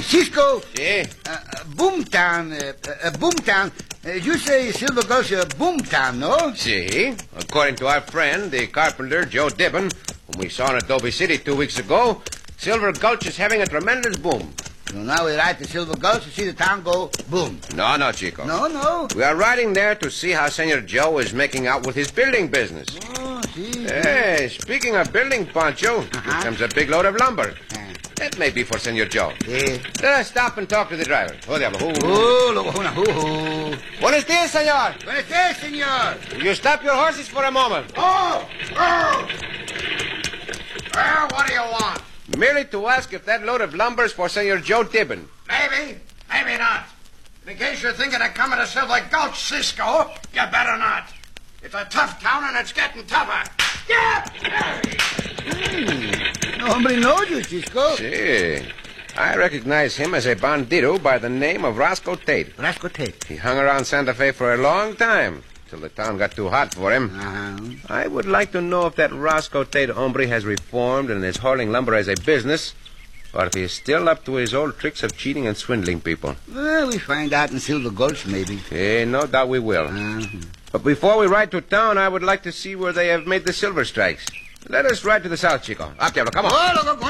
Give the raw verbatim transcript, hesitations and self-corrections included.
Cisco. Sí. Uh, uh, Boomtown. Uh, uh, Boomtown. Uh, you say Silver Gulch, uh, Boomtown, no? Sí. According to our friend, the carpenter, Joe Dibbon, whom we saw in Adobe City two weeks ago, Silver Gulch is having a tremendous boom. So now we ride to Silver Gulch to see the town go boom. No, no, Chico. No, no. We are riding there to see how Senor Joe is making out with his building business. Oh, see. Hey, speaking of building, Pancho, Uh-huh. here comes a big load of lumber. Uh, That may be for Senor Joe. yeah. Let us stop and talk to the driver. Oh, diablo. Who- Oh, look, una, hoo, hoo. Buenos dias, senor. Buenos dias, senor. Will you stop your horses for a moment? Oh! Oh! Well, what do you want? Merely to ask if that load of lumber is for Senor Joe Dibbon. Maybe, maybe not. In case you're thinking of coming to Silver Gulch, Cisco, you better not. It's a tough town and it's getting tougher. Yeah! No hombre knows you, Cisco. See, I recognize him as a bandito by the name of Roscoe Tate. Rascal Tate. He hung around Santa Fe for a long time, till the town got too hot for him. Uh-huh. I would like to know if that Roscoe Tate hombre has reformed and is hauling lumber as a business, or if he is still up to his old tricks of cheating and swindling people. Well, we find out in Silver Gulch, maybe. Eh, no doubt we will. Uh-huh. But before we ride to town, I would like to see where they have made the silver strikes. Let us ride to the south, Chico. Up, Diablo, come on. Oh, look, look,